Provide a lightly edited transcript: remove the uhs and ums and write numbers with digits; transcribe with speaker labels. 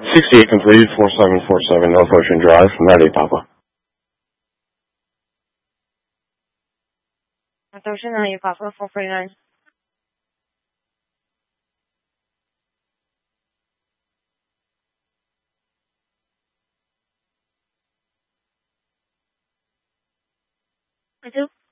Speaker 1: 68 completed, 4747 North Ocean Drive, 98 Papa.
Speaker 2: North Ocean, 98 Papa, 449. I do.